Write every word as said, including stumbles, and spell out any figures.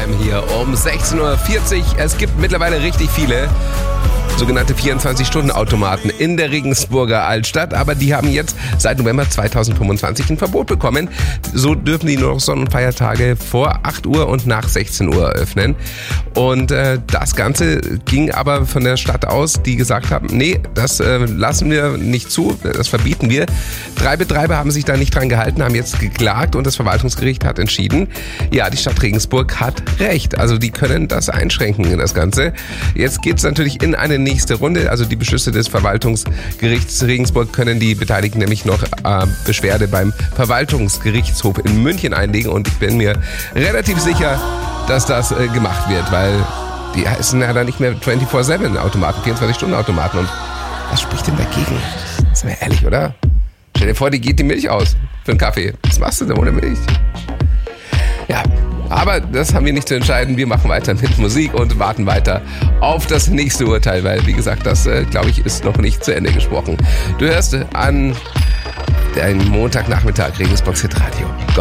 Crime hier um sechzehn Uhr vierzig. Es gibt mittlerweile richtig viele sogenannte vierundzwanzig-Stunden-Automaten in der Regensburger Altstadt, aber die haben jetzt seit November zweitausendfünfundzwanzig ein Verbot bekommen. So dürfen die nur noch Sonn- und Feiertage vor acht Uhr und nach sechzehn Uhr öffnen. Und äh, das Ganze ging aber von der Stadt aus, die gesagt haben, nee, das äh, lassen wir nicht zu, das verbieten wir. Drei Betreiber haben sich da nicht dran gehalten, haben jetzt geklagt und das Verwaltungsgericht hat entschieden, ja, die Stadt Regensburg hat recht. Also die können das einschränken, das Ganze. Jetzt geht es natürlich in eine nächste Runde. Also die Beschlüsse des Verwaltungsgerichts Regensburg können die Beteiligten nämlich noch äh, Beschwerde beim Verwaltungsgerichtshof in München einlegen. Und ich bin mir relativ sicher, dass das äh, gemacht wird, weil die heißen ja dann nicht mehr vierundzwanzig sieben Automaten, vierundzwanzig-Stunden-Automaten. Und was spricht denn dagegen? Sind wir ehrlich, oder? Stell dir vor, die geht die Milch aus für einen Kaffee. Was machst du denn ohne Milch? Ja, aber das haben wir nicht zu entscheiden. Wir machen weiter mit Musik und warten weiter auf das nächste Urteil, weil, wie gesagt, das, äh, glaube ich, ist noch nicht zu Ende gesprochen. Du hörst an den Montagnachmittag Regensburg Hit Radio.